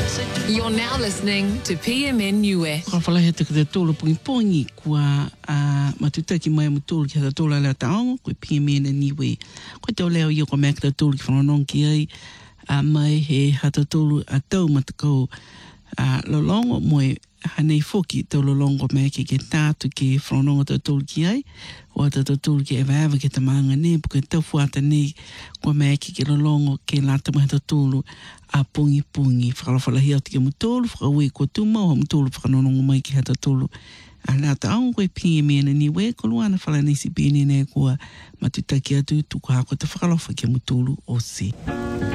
You're now listening to PMN Niue. Ka whala he te tōla pungi kua matuta ki mai mutulu ki hata tōla lea taongo koe PMN Niue. Koe tau leo i o ka mea ki tōla ki whanonong ki ai mai he hata tōlu a tau matakau lolongo moe hanei foki tau lolongo mea ki ke tātu ki whanonga tau tōlu ki ai o tau tōlu ki ewa ki ta maanga ne puke tau fuata nei kua mea ki ke lolongo ke lata mai tau tōlu a pungi whakalawhalahi au tike mutolu whakaue kua tūmau ha mutolu whakanonongo mai ki hata tōlu a lata au koe PMN Niue ko luana whalanisi PNN kua matutaki atu tuku hako te whakalawha ki mutolu o si.